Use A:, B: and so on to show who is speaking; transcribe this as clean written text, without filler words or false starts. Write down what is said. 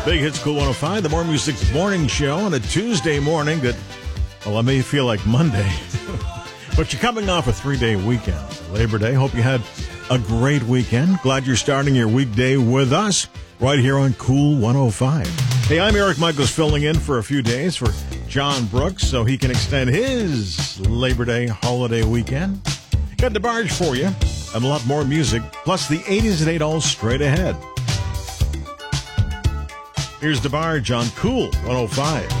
A: Big Hits Cool 105, the More Music's morning show on a Tuesday morning that, well, it may feel like Monday. But you're coming off a 3-day weekend, Labor Day. Hope you had a great weekend. Glad you're starting your weekday with us right here on Cool 105. Hey, I'm Eric Michaels filling in for a few days for John Brooks so he can extend his Labor Day holiday weekend. Got DeBarge for you and a lot more music, plus the 80s and 8 all straight ahead. Here's DeBarge on Cool 105.